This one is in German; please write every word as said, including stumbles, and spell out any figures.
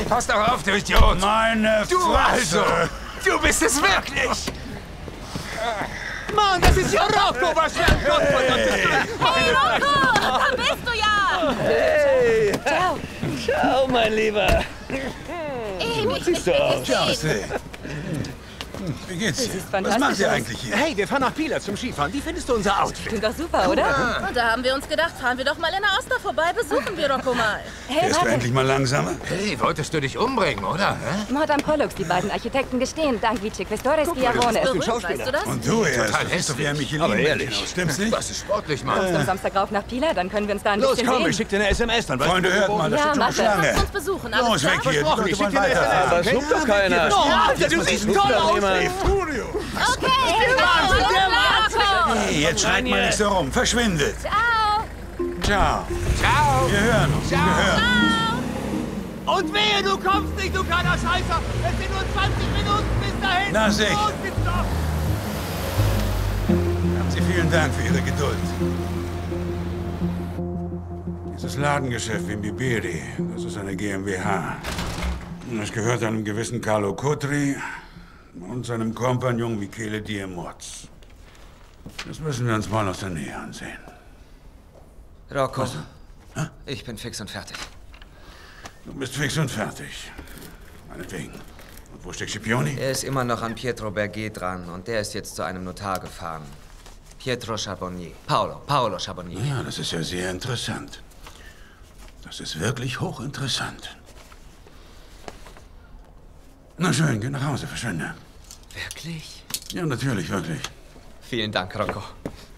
pass doch auf, du Idiot! Meine Du Fresse. also! Du bist es wirklich! Mann, das ist ja Rocco! Was für ein Gottverdammtes... Hey, Rocco! Da bist du ja! Hey! Ciao. Ciao, mein Lieber. Ewig Siehst du aus? Ciao, Steve. Wie geht's dir? Was fantastisch macht ihr aus. eigentlich hier? Hey, wir fahren nach Pila zum Skifahren. Wie findest du unser Outfit? Klingt doch super, oder? Und da haben wir uns gedacht, fahren wir doch mal in der Oster vorbei, besuchen wir Rocco mal. Hey, Fährst du warte. endlich mal langsamer? Hey, wolltest du dich umbringen, oder? Hä? Mord am Pollux, die beiden Architekten gestehen, dank Vici Questores Schiavone. Berühmt, Schauspieler. weißt du das? Und du erst. Total Das ist doch wie ein hässlich. Michelin. Aber ehrlich. Stimmt's nicht? Was ist sportlich, Mann? Kommst du am Samstag rauf nach Pila, dann können wir uns da ein Los, bisschen komm, ich sehen. schick dir eine S M S, dann weißt Freunde, du, hört wo- mal, das Ja, ist schon mach das. Schlange. Lass uns besuchen, alles Los, klar? weg hier. Die Versprochen, Leute ich wollen schick dir eine weiterfahren. Aber es hupt doch keiner. Oh, Alter, du siehst toll aus! Hey, Furio! Okay, Rocco! Hey, jetzt schreit mal nicht so rum. Verschwindet. Ciao. Ciao. Ciao! Wir hören uns. Wir hören. Und wehe, du kommst nicht, du kleiner Scheißer! Es sind nur zwanzig Minuten bis dahin! Na, sicher. Los, gibt's doch! Haben Sie vielen Dank für Ihre Geduld. Dieses Ladengeschäft in Biberi, das ist eine GmbH. Und es gehört einem gewissen Carlo Cotri und seinem Kompagnon Michele Diemotz. Das müssen wir uns mal aus der Nähe ansehen. Rocco, ich bin fix und fertig. Du bist fix und fertig. Meinetwegen. Und wo steckt Scipioni? Er ist immer noch an Pietro Berget dran und der ist jetzt zu einem Notar gefahren. Pietro Charbonnier. Paolo, Paolo Charbonnier. Ja, das ist ja sehr interessant. Das ist wirklich hochinteressant. Na schön, geh nach Hause, verschwinde. Wirklich? Ja, natürlich, wirklich. Vielen Dank, Rocco.